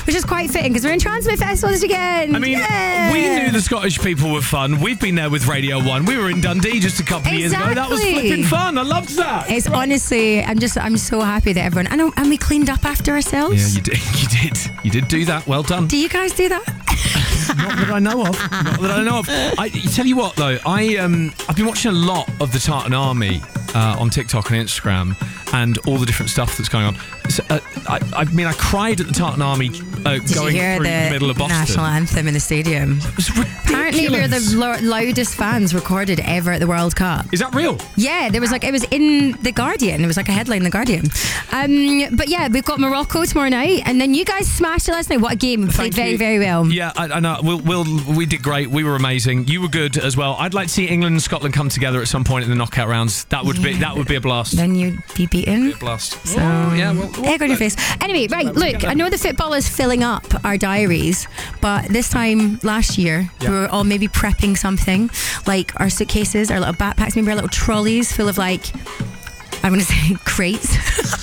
which is quite fitting because we're in Transmit Festivals again. I mean, we knew the Scottish people were fun. We've been there with Radio 1. We were in Dundee just a couple of years ago. That was flipping fun. I loved that. It's honestly, I'm so happy that everyone, and we cleaned up after ourselves. Yeah, you did. You did do that. Well done. Do you guys do that? Not that I know of. I tell you what, though, I've been watching a lot of the Tartan Army on TikTok and Instagram and all the different stuff that's going on. So, I cried at the Tartan Army going through the middle of Boston. National anthem in the stadium. Apparently, we're the loudest fans recorded ever at the World Cup. Is that real? Yeah, there was it was in The Guardian. It was like a headline in The Guardian. But yeah, we've got Morocco tomorrow night, and then you guys smashed it last night. What a game! We played very, very well. Yeah, I know. We did great. We were amazing. You were good as well. I'd like to see England and Scotland come together at some point in the knockout rounds. That would be a blast. Then you'd be beaten. A blast. So egg on your face. Anyway, right. Look, I know the football is filling up our diaries, but this time last year we were all maybe prepping something like our suitcases, our little backpacks, maybe our little trolleys full of I'm going to say crates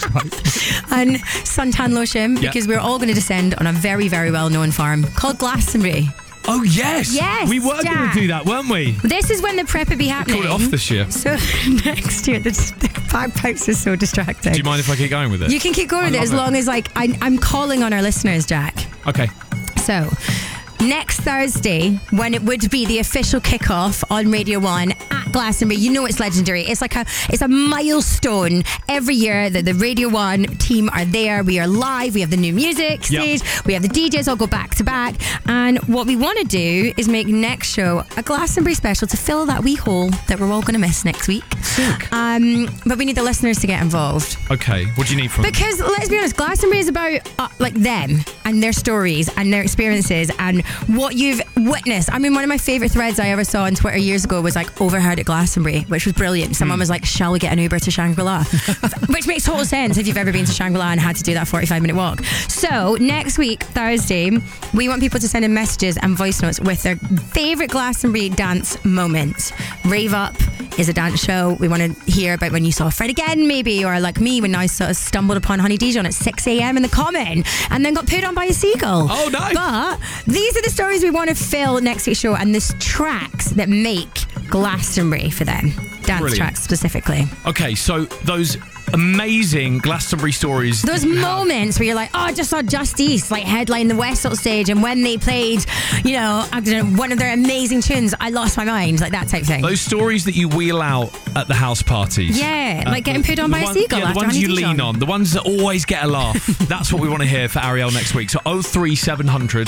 and suntan lotion because we're all going to descend on a very, very well-known farm called Glastonbury. Oh, yes. Yes. We were going to do that, weren't we? This is when the prep would be happening. We called it off this year. So next year, the bagpipes is so distracting. Do you mind if I keep going with it? You can keep going with it as long as I'm calling on our listeners, Jack. Okay. So next Thursday, when it would be the official kickoff on Radio 1 at Glastonbury, you know it's legendary. It's a milestone every year that the Radio 1 team are there. We are live. We have the new music stage. We have the DJs all go back to back. And what we want to do is make next show a Glastonbury special to fill that wee hole that we're all going to miss next week. Sick. But we need the listeners to get involved. Okay. What do you need from them? Because let's be honest, Glastonbury is about them and their stories and their experiences and what you've witnessed. I mean, one of my favourite threads I ever saw on Twitter years ago was overheard at Glastonbury, which was brilliant. Someone was like, shall we get an Uber to Shangri-La? Which makes total sense if you've ever been to Shangri-La and had to do that 45-minute walk. So next week, Thursday, we want people to send in messages and voice notes with their favourite Glastonbury dance moments. Rave Up is a dance show. We want to hear about when you saw Fred again, maybe, or like me, when I sort of stumbled upon Honey Dijon at 6 a.m. in the Common and then got put on by a seagull. Oh, nice. But these are the stories we want to fill next week's show, and the tracks that make Glastonbury for them. Dance tracks specifically. Okay, so those amazing Glastonbury stories. Those moments where you're like, oh, I just saw Just East headline the Westall stage, and when they played, I don't know, one of their amazing tunes, I lost my mind, that type of thing. Those stories that you wheel out at the house parties. Yeah, like getting put on by a seagull. Yeah, the ones you lean on, the ones that always get a laugh. That's what we want to hear for Ariel next week. So 03700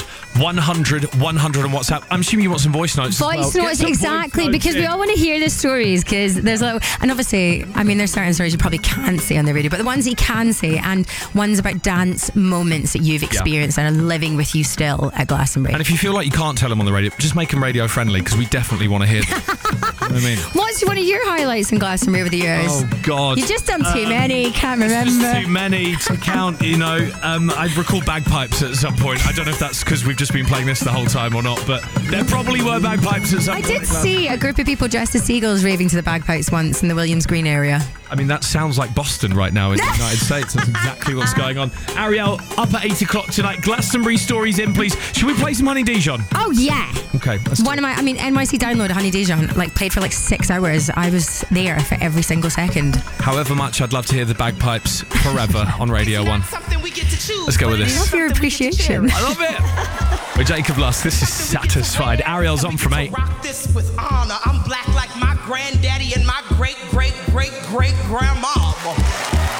100 100 on WhatsApp. I'm assuming you want some voice notes. Voice notes, exactly, because we all want to hear the stories, because there's and obviously, I mean, there's certain stories you probably can't say on the radio, but the ones you can say, and ones about dance moments that you've experienced and are living with you still at Glastonbury. And if you feel like you can't tell them on the radio, just make them radio friendly, because we definitely want to hear them. You know what I mean? What's one of your highlights in Glastonbury over the years? Oh God, you've just done too many. Can't remember. Just too many to count. I recall bagpipes at some point. I don't know if that's because we've just been playing this the whole time or not, but there probably were bagpipes at some point. I did see a group of people dressed as seagulls raving to the bagpipes once in the Williams Green area. I mean, that sounds like Boston right now in the United States. That's exactly what's going on. Ariel, up at 8 o'clock tonight. Glastonbury stories in, please. Should we play some Honey Dijon? Oh, yeah. Okay. NYC Download Honey Dijon, played for 6 hours. I was there for every single second. However much I'd love to hear the bagpipes forever on Radio 1. Let's go with this. I love your appreciation. I love it. With Jacob Lusk, this is Satisfied. Ariel's on from 8. Rock this with honor. I'm black like my granddaddy and my great-great-great-great-grandma.